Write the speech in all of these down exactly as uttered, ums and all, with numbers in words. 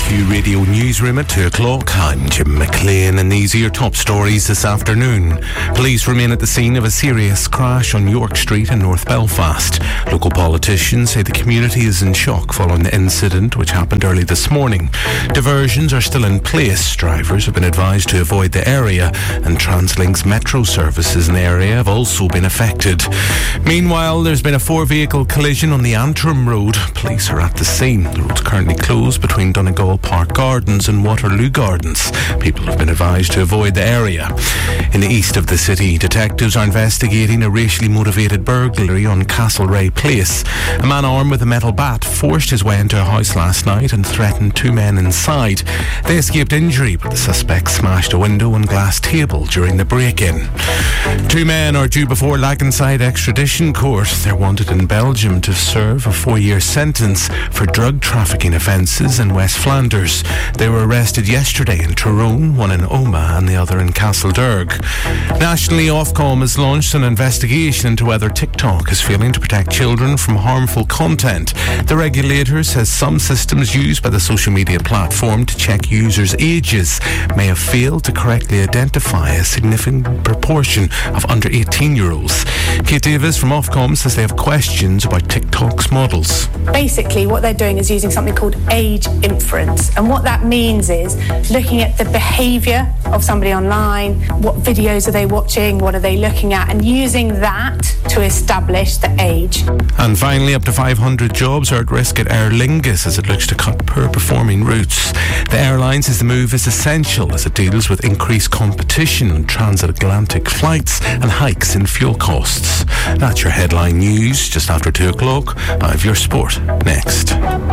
Q Radio Newsroom at two o'clock. I'm Jim McLean and these are your top stories this afternoon. Police remain at the scene of a serious crash on York Street in North Belfast. Local politicians say the community is in shock following the incident which happened early this morning. Diversions are still in place. Drivers have been advised to avoid the area and Translink's metro services in the area have also been affected. Meanwhile, there's been a four-vehicle collision on the Antrim Road. Police are at the scene. The road's currently closed between Donegal Park Gardens and Waterloo Gardens. People have been advised to avoid the area. In the east of the city, detectives are investigating a racially motivated burglary on Castlereagh Place. A man armed with a metal bat forced his way into a house last night and threatened two men inside. They escaped injury, but the suspect smashed a window and glass table during the break-in. Two men are due before Laganside Extradition Court. They're wanted in Belgium to serve a four-year sentence for drug trafficking offences in West Flanders. They were arrested yesterday in Tyrone, one in Omagh and the other in Castlederg. Nationally, Ofcom has launched an investigation into whether TikTok is failing to protect children from harmful content. The regulator says some systems used by the social media platform to check users' ages may have failed to correctly identify a significant proportion of under eighteen-year-olds. Kate Davis from Ofcom says they have questions about TikTok's models. Basically, what they're doing is using something called age inference. And what that means is looking at the behaviour of somebody online, what videos are they watching, what are they looking at, and using that to establish the age. And finally, up to five hundred jobs are at risk at Aer Lingus as it looks to cut poor-performing routes. The airline says the move is essential as it deals with increased competition on transatlantic flights and hikes in fuel costs. That's your headline news. Just after two o'clock, I have your sport next.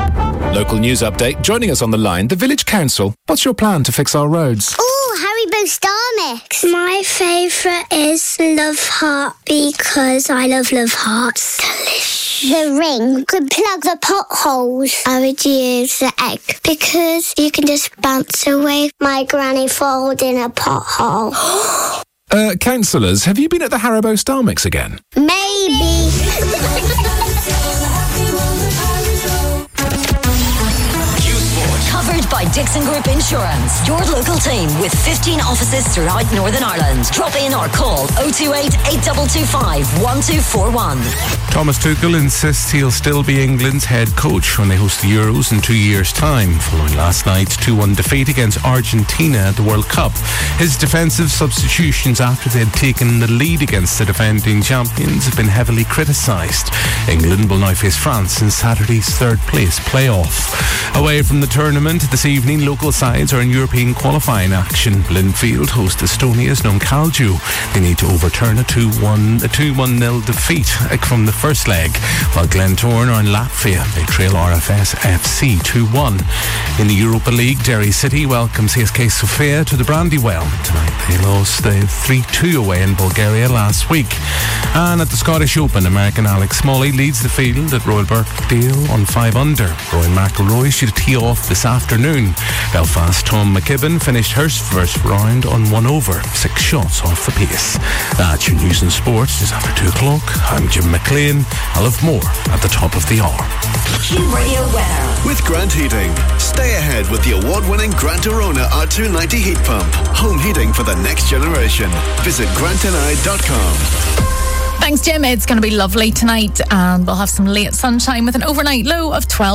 Local news update. Joining us on the line, the Village Council. What's your plan to fix our roads? Oh, Haribo Star Mix. My favourite is Love Heart because I love Love Hearts. Delicious. The ring could plug the potholes. I would use the egg because you can just bounce away my granny falls in a pothole. uh, councillors, have you been at the Haribo Star Mix again? Maybe. Covered by Dixon Group Insurance. Your local team with fifteen offices throughout Northern Ireland. Drop in or call oh two eight, eight two two five, one two four one. Thomas Tuchel insists he'll still be England's head coach when they host the Euros in two years' time, following last night's two one defeat against Argentina at the World Cup. His defensive substitutions after they had taken the lead against the defending champions have been heavily criticised. England will now face France in Saturday's third-place playoff. Away from the tournament this evening, local sides are in European qualifying action. Linfield host Estonia's Noncalju. They need to overturn a two one nil defeat from the first leg, while Glentoran are in Latvia. They trail R F S F C two one. In the Europa League, Derry City welcomes C S K Sofia to the Brandywell. Tonight they lost the three two away in Bulgaria last week. And at the Scottish Open, American Alex Smalley leads the field at Royal Birkdale on five under. Rory McIlroy should tee off this afternoon. Belfast Tom McKibben finished her first round on one over, six shots off the pace. That's your news and sports just after two o'clock. I'm Jim McLean. I'll have more at the top of the hour. Q Radio weather. With Grant Heating. Stay ahead with the award-winning Grant Arona R two ninety heat pump. Home heating for the next generation. Visit grant n i dot com. Thanks, Jim. It's going to be lovely tonight and we'll have some late sunshine with an overnight low of twelve.